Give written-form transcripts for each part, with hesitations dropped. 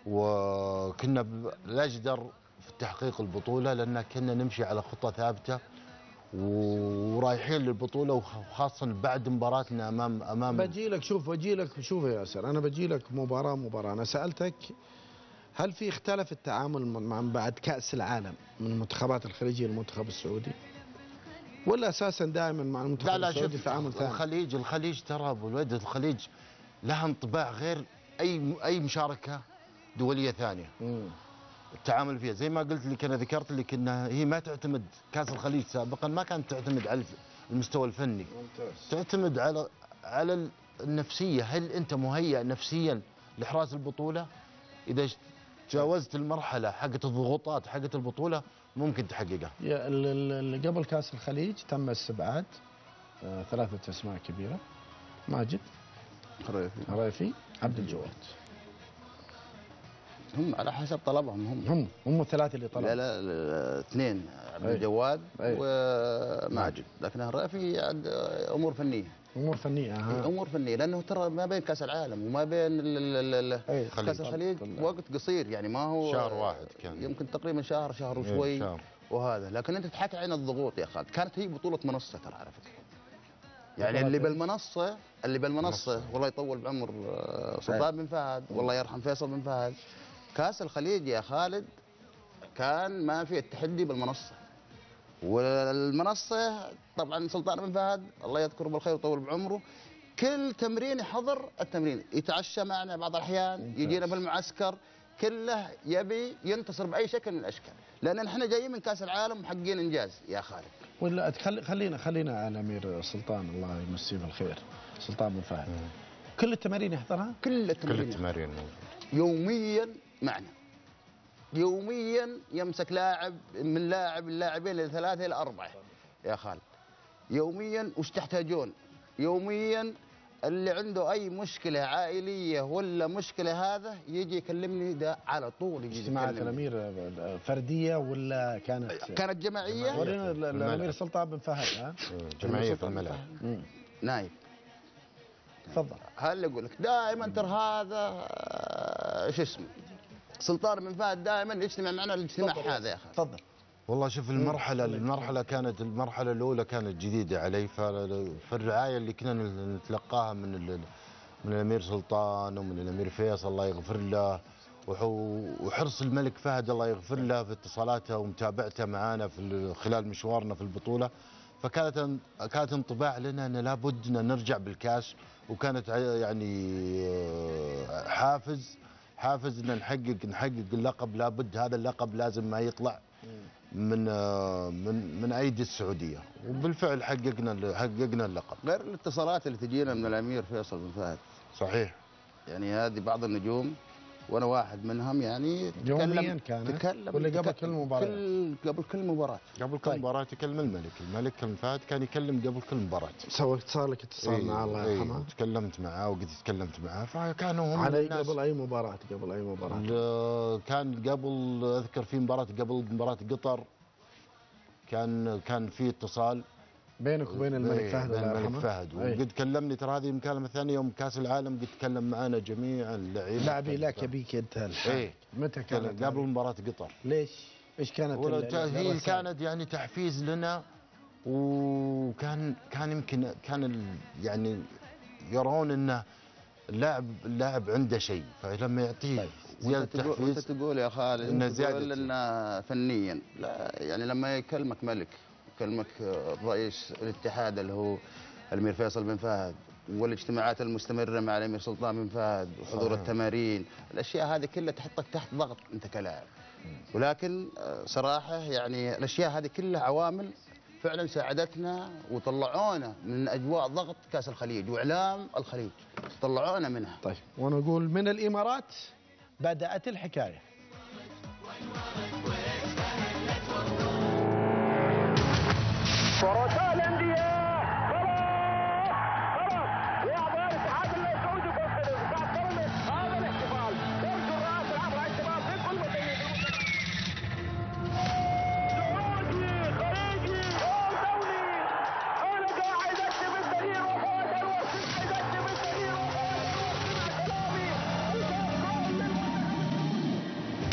وكنا نجدر في تحقيق البطولة لأن كنا نمشي على خطة ثابتة ورايحين للبطولة، وخاصة بعد مباراتنا أمام بجيلك شوف يا ياسر، أنا بجيلك مباراة. أنا سألتك هل في اختلف التعامل مع بعد كأس العالم من المنتخبات الخليجية للمنتخب السعودي، ولا أساسا دائما مع المنتخب السعودي تعامل ثاني؟ الخليج ترى أبو الولد، الخليج لها انطباع غير أي مشاركة دولية ثانية. التعامل فيها زي ما قلت لك، أنا ذكرت لك أنها هي ما تعتمد، كأس الخليج سابقا ما كانت تعتمد على المستوى الفني. ممتاز. تعتمد على النفسية. هل أنت مهيأ نفسيا لإحراز البطولة؟ إذا تجاوزت المرحلة حقت الضغوطات حقت البطولة ممكن تحققها. اللي قبل كأس الخليج تم استبعاد 3 أسماء كبيرة: ماجد، هريفي، عبد الجواد. هم على حسب طلبهم. هم الثلاثة اللي طلبوا. لا 2 عبد الجواد وماجد، لكن الرافي عند امور فنيه. امور فنيه لانه ترى ما بين كاس العالم وما بين كاس الخليج وقت قصير، يعني ما هو شهر واحد كان، يمكن تقريبا شهر وشوي وهذا. لكن انت تحكي عن الضغوط يا خالد، كانت هي بطوله منصه ترى على فكره. يعني اللي بالمنصه والله يطول بعمر سلطان بن فهد، والله يرحم فيصل بن فهد. كاس الخليج يا خالد كان ما في التحدي بالمنصه، والمنصه طبعا سلطان بن فهد الله يذكره بالخير ويطول بعمره، كل تمرين يحضر التمرين، يتعشى معنا بعض الاحيان، يجينا في المعسكر، كله يبي ينتصر باي شكل من الاشكال، لان احنا جايين من كاس العالم محققين انجاز يا خالد. ولا خلينا على امير سلطان الله يمسيه بالخير، سلطان بن فهد. كل التمارين يحضرها؟ كل التمارين يوميا معنا، يوميا يمسك لاعب من اللاعبين ل3 إلى 4 يا خالد، يوميا وش تحتاجون، يوميا اللي عنده اي مشكله عائليه ولا مشكله هذا يجي يكلمني، ده على طول يجي. اجتماعات الامير فرديه ولا كانت جماعيه؟ ورينا الامير سلطان بن فهد. جماعيه في الملعب. نايف تفضل. هل اقول لك دائما ترى هذا شو اسمه سلطان بن فهد دائما يجتمع معنا الاجتماع هذا يا اخي. تفضل. والله شوف المرحله الاولى كانت جديده علي، فالرعايه اللي كنا نتلقاها من الامير سلطان ومن الامير فيصل الله يغفر له، وحرص الملك فهد الله يغفر له في اتصالاته ومتابعته معنا في خلال مشوارنا في البطوله، كانت انطباع لنا ان لابد ان نرجع بالكاس، وكانت يعني حافز ان نحقق اللقب. لابد هذا اللقب لازم ما يطلع من ايدي السعوديه، وبالفعل حققنا اللقب. غير الاتصالات اللي تجينا من الامير فيصل بن فهد. صحيح. يعني هذه بعض النجوم وانا واحد منهم، يعني يوميا تكلم ولا قبل كل مباراه؟ قبل كل مباراه. قبل كل مباراه يكلم الملك بن فهد كان يكلم قبل كل مباراه. سويت صار لك اتصال معه الله يرحمه؟ تكلمت معه وقد تكلمت معه، فكانوا هم علي قبل اي مباراه كان قبل، اذكر في مباراه قبل مباراه قطر كان في اتصال بينك وبين الملك فهد الله يرحمه. الملك فهد وقد كلمني، ترى هذه المكالمه الثانيه يوم كاس العالم قد تكلم معنا جميعا لاعبي لك يبيك انت. متى كانت؟ قبل مباراه قطر. ليش؟ ايش كانت؟ هي كانت يعني تحفيز لنا، وكان يمكن يعني يرون انه اللاعب عنده شيء، فلما يعطيه زياده تحفيز. انت تقول يا خالد انه تقول انه فنيا، لا يعني لما يكلمك ملك، يكلمك رئيس الاتحاد اللي هو الامير فيصل بن فهد، والاجتماعات المستمره مع الامير سلطان بن فهد، وحضور التمارين، الاشياء هذه كلها تحطك تحت ضغط انت كلاعب. ولكن صراحه يعني الاشياء هذه كلها عوامل فعلا ساعدتنا وطلعونا من اجواء ضغط كاس الخليج واعلام الخليج، طلعونا منها. طيب ونقول من الامارات بدات الحكايه. ورثاء الانديه خلاص واعضاء الاتحاد السعودي بعد كلمه هذا الاحتفال يرجو الراس العام الاحتفال في كل مكان. سعودي خليجي دولي، انا قاعد اكتب الدليل وفوز الوسيم، قاعد اكتب الدليل وفوز كلامي.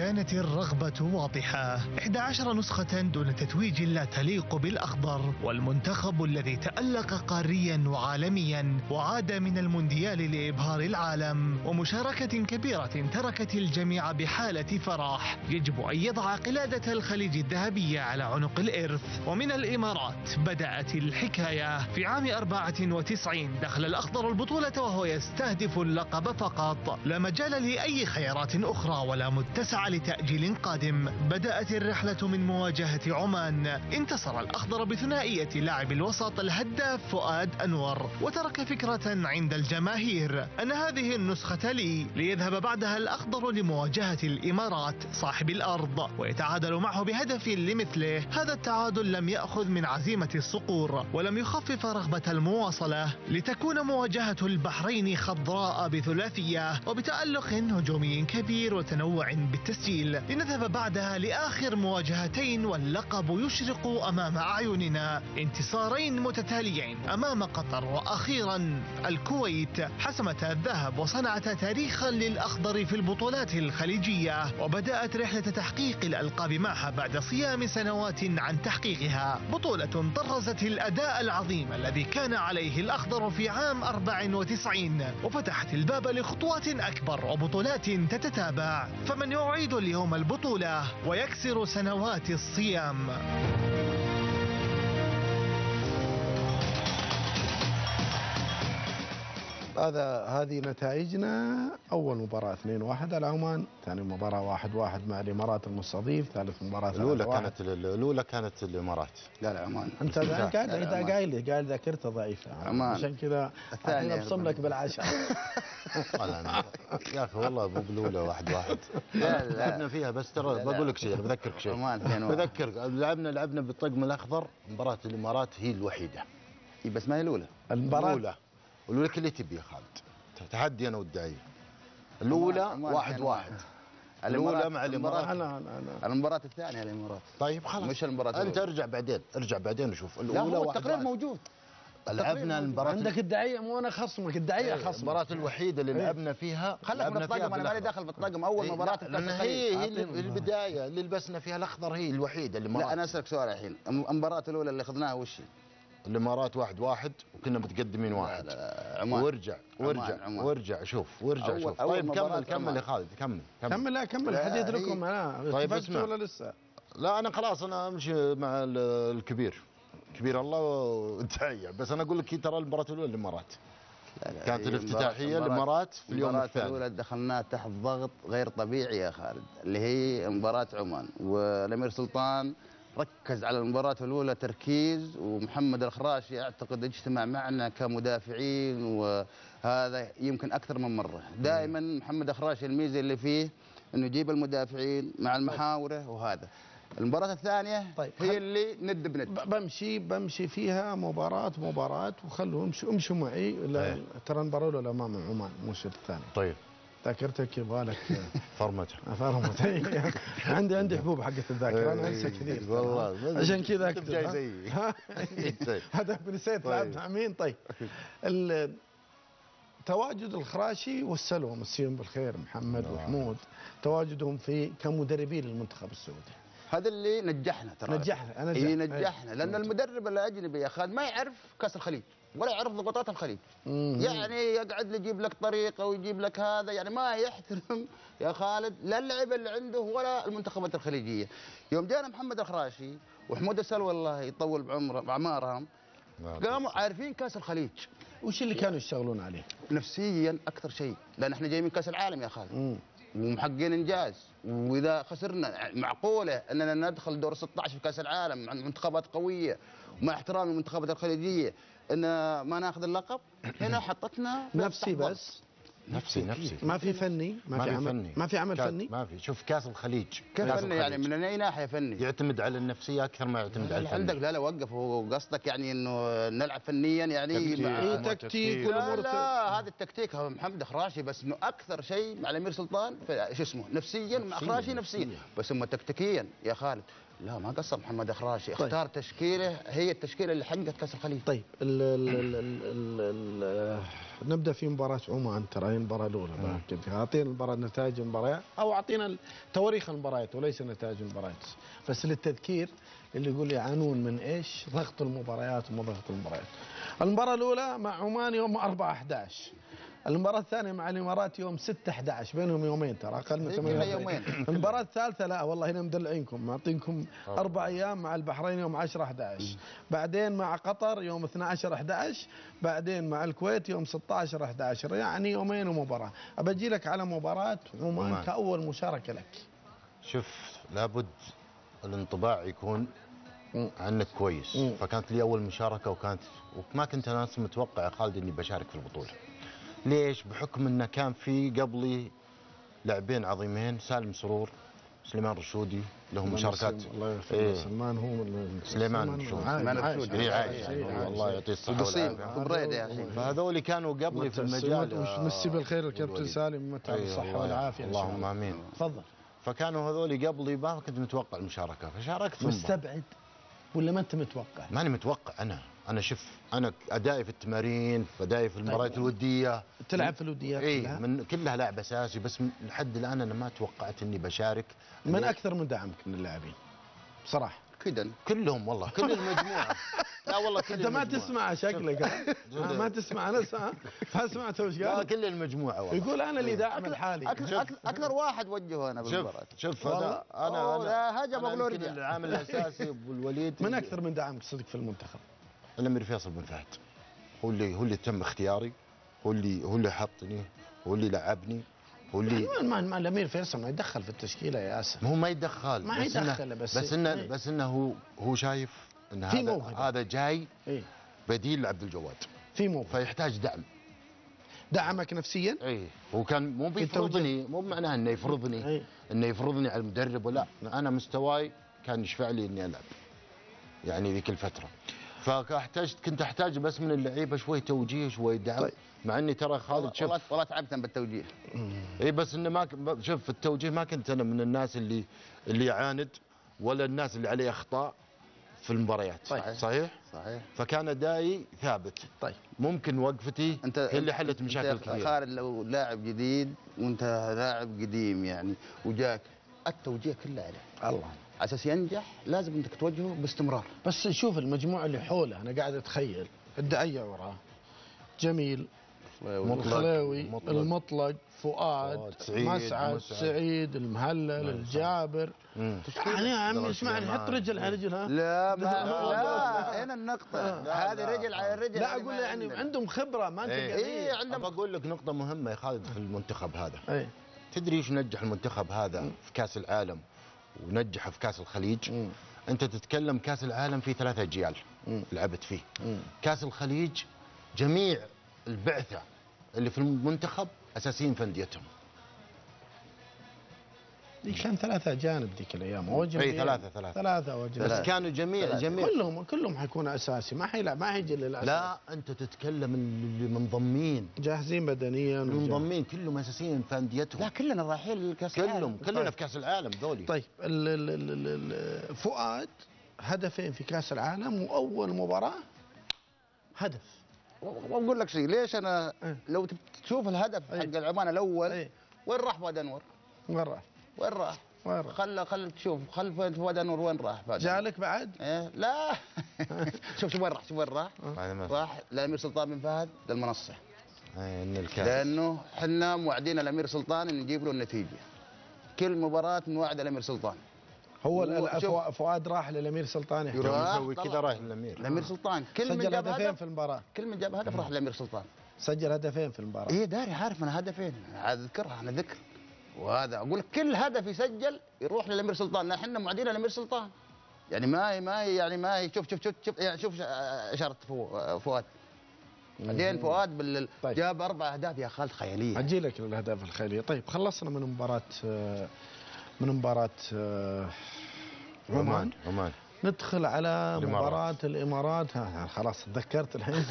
كانت الرغبة واضحة. 11 نسخة دون تتويج لا تليق بالأخضر، والمنتخب الذي تألق قاريا وعالميا وعاد من المونديال لإبهار العالم، ومشاركة كبيرة تركت الجميع بحالة فرح. يجب أن يضع قلادة الخليج الذهبية على عنق الإرث. ومن الإمارات بدأت الحكاية. في عام 94 دخل الأخضر البطولة وهو يستهدف اللقب فقط، لا مجال لأي خيارات أخرى ولا متسع لتأجيل قادم. بدأت الرحلة من مواجهة عمان. انتصر الأخضر بثنائية لاعب الوسط الهداف فؤاد أنور، وترك فكرة عند الجماهير أن هذه النسخة ليذهب بعدها الأخضر لمواجهة الإمارات صاحب الأرض ويتعادل معه بهدف لمثله. هذا التعادل لم يأخذ من عزيمة الصقور ولم يخفف رغبة المواصلة، لتكون مواجهة البحرين خضراء بثلاثية وبتألق هجومي كبير وتنوع بالتسجيل، لنذهب بعدها لآخر مواجهتين واللقب يشرق أمام أعيننا. انتصارين متتاليين أمام قطر وأخيرا الكويت حسمت الذهب وصنعت تاريخا للأخضر في البطولات الخليجية، وبدأت رحلة تحقيق الألقاب معها بعد صيام سنوات عن تحقيقها. بطولة طرزت الأداء العظيم الذي كان عليه الأخضر في عام 94 وفتحت الباب لخطوات أكبر وبطولات تتتابع. فمن يعيد اليوم البطولة ويكسر سنوات الصيام؟ هذه نتائجنا. أول مباراة 2-1 على عمان، ثاني مباراة 1-1 مع الإمارات المستضيف، ثالث مباراة الأولى كانت الإمارات. لا عمان. أنت قاعد ذاكرته ضعيفة عمان، عشان كذا الثاني أبصم لك بالعشاء. يا أخي والله مو بالأولى 1-1. لعبنا فيها، بس ترى بقول لك شيء، بذكرك شيء. بذكرك لعبنا بالطقم الأخضر. مباراة الإمارات هي الوحيدة، بس ما هي الأولى. المباراة الأولى اللي تبي يا خالد، تحدي أنا والدعية. الأولى 1-1. الأولى مع الإمارات. المباراة الثانية الإمارات. طيب خلاص، مش المباراة أنت ارجع بعدين وشوف. الأولى 1-1. التقرير موجود. لعبنا المباراة عندك الدعية، مو أنا خصمك، الدعية خصمك. المباراة الوحيدة اللي لعبنا فيها، خلك من الطقم، أنا مالي داخل في الطقم. أول مباراة هي البداية اللي لبسنا فيها الأخضر، هي الوحيدة اللي لا أنا أسألك سؤال الحين. المباراة الأولى اللي أخذناها وش هي؟ الإمارات 1-1 وكنا متقدمين 1. وارجع شوف. طيب كمل يا خالد، كمل. لا كمل الحديث لكم. أنا طيب اسمع ولا لسه؟ لا أنا خلاص، أنا أمشي مع الكبير، كبير الله والتحية. بس أنا أقول لك ترى المباراة الأولى الإمارات كانت الافتتاحية الإمارات في اليوم الثاني. المباراة الأولى دخلنا تحت ضغط غير طبيعي يا خالد، اللي هي مباراة عمان، والأمير سلطان ركز على المباراة الأولى تركيز، ومحمد الخراشي أعتقد اجتمع معنا كمدافعين، وهذا يمكن أكثر من مرة. دائما محمد الخراشي الميزة اللي فيه أنه يجيب المدافعين مع المحاورة، وهذا المباراة الثانية هي اللي ند بمشي فيها مباراة وخلوا امشوا معي. ترى المباراة الأولى أمام عمان مو الشوط الثاني. طيب ذاكرتك يبغى لك فرمته. عندي حبوب حقت الذاكرة، أنا أنسى كثير والله، عشان كذا أكتب. جاي زيي. هذا نسيت لعبت مع مين. طيب تواجد الخراشي والسلوى، مسيهم بالخير محمد وحمود، تواجدهم كمدربين للمنتخب السعودي، هذا اللي نجحنا. ترى نجحنا لأن المدرب الأجنبي يا خالد ما يعرف كأس الخليج ولا يعرف ضغوطات الخليج. يعني يقعد لي يجيب لك طريقة ويجيب لك هذا، يعني ما يحترم يا خالد لا اللعيبة اللي عنده ولا المنتخبات الخليجية. يوم جانا محمد الخراشي وحمود السلوى الله يطول بعمارهم، قاموا عارفين كأس الخليج. وش اللي كانوا يشتغلون عليه؟ نفسيا أكثر شيء، لأن احنا جايين من كأس العالم يا خالد ومحققين إنجاز، وإذا خسرنا معقولة أننا ندخل دور 16 في كأس العالم مع منتخبات قوية ومع احترام المنتخبات الخليجية أن ما ناخذ اللقب. هنا حطتنا نفسي بس نفسي ما في فني، ما في عمل فني. ما في. شوف كاس الخليج كيف فني يعني من اي ناحيه فني؟ يعتمد على النفسيه اكثر ما يعتمد على الفن. عندك لا وقف، هو قصدك يعني انه نلعب فنيا يعني تكتيك لا هذا التكتيك هو محمد خراشي، بس انه اكثر شيء مع الامير سلطان شو اسمه نفسيا مع خراشي نفسيا، بس هم تكتيكيا يا خالد لا ما قصر محمد اخراشي، اختار تشكيله هي التشكيله اللي حققت كاس الخليج. طيب نبدا في مباراه عمان، ترى هي المباراه الاولى. اعطينا المباراه نتائج المباريات، او اعطينا تواريخ المباريات وليس نتائج المباريات، بس للتذكير اللي يقول يعانون من ايش؟ ضغط المباريات وما ضغط المباريات. المباراه الاولى مع عمان يوم 4/11، المباراة الثانية مع الإمارات يوم 6/11، بينهم يومين ترى أقل من 8 يومين. المباراة الثالثة لا والله هنا مدلعينكم، معطينكم 4 أيام، مع البحرين يوم 10/11، بعدين مع قطر يوم 12/11، بعدين مع الكويت يوم 16/11، يعني يومين ومباراة. أبجي لك على مباراة عمان كأول مشاركة لك. شوف لابد الانطباع يكون عنك كويس. فكانت لي أول مشاركة وما كنت أنا متوقع يا خالد إني بشارك في البطولة. ليش؟ بحكم انه كان في قبلي لاعبين عظيمين، سالم سرور، سليمان رشودي لهم مشاركات. الله يرحمه سلمان، هو سليمان رشودي عايش الله يعطيه الصحة والعافية، وبريدة يا اخي. فهذول كانوا قبلي في المجال. ومسي بالخير الكابتن سالم، متى بالصحة والعافية اللهم امين. تفضل. فكانوا هذول قبلي ما كنت متوقع المشاركة، فشاركت. مستبعد ولا ما انت متوقع؟ ماني متوقع. انا شوف، انا ادائي في التمارين، ادائي في المباريات الوديه، تلعب في الوديات كلها؟ من كلها لاعب اساسي، بس لحد الان انا ما توقعت اني بشارك. من اكثر من دعمك من اللاعبين بصراحه؟ كلهم والله، كل المجموعه. لا والله كل انت ما تسمع شكلك. ما تسمع نفسه. ما سمعته وش قال؟ لا كل المجموعه والله. يقول انا اللي داعم الحالي. اكثر واحد وجهه انا بالمباراه. شوف انا هجم ابو يمكن العامل الاساسي ابو الوليد. من اكثر من دعمك صدق في المنتخب؟ الامير فيصل بن فهد، هو اللي تم اختياري، هو اللي حطني، هو اللي لعبني، هو اللي ما الامير فيصل ما يدخل في التشكيله يا ياسر. هو ما يدخل، ما يدخل بس انه هو شايف ان هذا جاي بديل لعبد الجواد في موهبه، فيحتاج دعم. دعمك نفسيا؟ اي هو كان مو بيفرضني، مو بمعناه انه يفرضني انه يفرضني على المدرب ولا انا مستواي كان يشفع لي اني العب يعني ذيك الفتره. كنت احتاج بس من اللعيبه شوي توجيه شوي دعم. طيب. مع اني ترى خالد شوف والله تعبت بالتوجيه. اي بس انه ما شوف في التوجيه ما كنت انا من الناس اللي يعاند ولا الناس اللي عليه اخطاء في المباريات. صحيح؟ فكان ادائي ثابت. طيب ممكن وقفتي هي اللي حلت مشاكل كثيره. خالد لو لاعب جديد وانت لاعب قديم يعني وجاك التوجيه كله عليه. الله على اساس ينجح لازم انك توجهه باستمرار. بس شوف المجموعه اللي حوله، انا قاعد اتخيل الدعيه وراه، جميل، الخلاوي، المطلق، فؤاد، مسعد، سعيد، المهلل، الجابر. يعني يا عمي اسمعني، حط رجل على رجل. ها لا هنا النقطة، هذه رجل على رجل. لا اقول يعني عندهم خبرة ما انت قليل. عندهم. بقول لك نقطة مهمة يا خالد في المنتخب هذا. تدري ايش نجح المنتخب هذا في كأس العالم ونجحه في كأس الخليج؟ انت تتكلم كأس العالم في 3 أجيال لعبت فيه. كأس الخليج جميع البعثة اللي في المنتخب أساسيين في أنديتهم. كان 3 أجانب ذيك الأيام. اي 3 بس كانوا جميع كلهم حيكونوا أساسي، ما حيلعب، ما حيجي للأساس. لا أنت تتكلم اللي منضمين جاهزين بدنيا، منضمين كلهم أساسيين في أنديتهم. لا كلنا رايحين لكأس العالم، كلنا في كأس العالم ذولي. طيب فؤاد هدفين في كأس العالم وأول مباراة هدف. واقول لك شيء، ليش انا لو تشوف الهدف حق العمان الاول وين راح فؤاد انور؟ وين راح؟ خل تشوف فؤاد انور وين راح؟ جالك بعد؟ لا شوف وين راح؟ راح للامير سلطان بن فهد للمنصه. لانه احنا موعدين الامير سلطان ان نجيب له النتيجه. كل مباراه نوعد الامير سلطان. هو فؤاد راح للامير سلطان يسوي كذا، رايح الامير سلطان. كل من جاب هدف في المباراه، كل من جاب هدف راح للامير سلطان. سجل هدفين في المباراه. داري عارف انا هدفين، اذكرها انا ذكر. وهذا اقول لك كل هدف يسجل يروح للامير سلطان، احنا معدين الامير سلطان. يعني ما هي شوف اشاره فؤاد. بعدين فؤاد جاب 4 أهداف يا خالد خياليه. اجي لك للاهداف الخياليه. طيب خلصنا من مباراة عمان. ندخل على مباراة الإمارات. خلاص تذكرت الحين.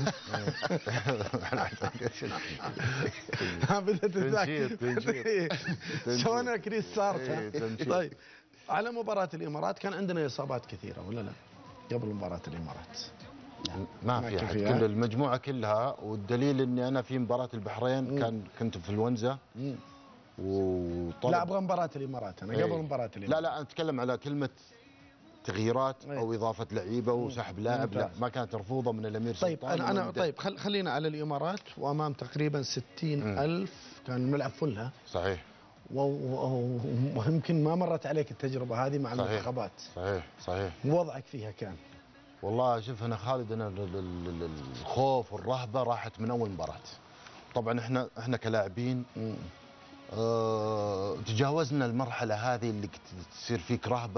بدأت تذكر. سوينا كريس صارت. طيب على مباراة الامارات كان عندنا اصابات كثيرة ولا لا؟ قبل مباراة الامارات ما في احد، كل المجموعة كلها، والدليل اني انا في مباراة البحرين كنت في الونزة لا ابغى مباراة الامارات انا قبل مباراة الامارات. لا انا اتكلم على كلمة تغييرات او اضافة لعيبة وسحب لاعب، لا ما كانت مرفوضة من الامير طيب سلطان. انا طيب خلينا على الامارات، وامام تقريبا 60,000 كان الملعب فلها. صحيح. ويمكن ما مرت عليك التجربة هذه مع المنتخبات. صحيح. وضعك فيها كان؟ والله شوف انا خالد، انا الخوف والرهبة راحت من اول مباراة. طبعا احنا كلاعبين تجاوزنا المرحلة هذه اللي تصير فيك رهبة